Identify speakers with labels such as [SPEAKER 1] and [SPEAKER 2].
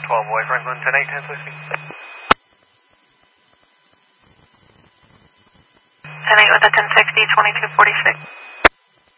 [SPEAKER 1] 12 Boy Franklin, 10-8, 10-60.
[SPEAKER 2] 10-8 with a 1060, 2246.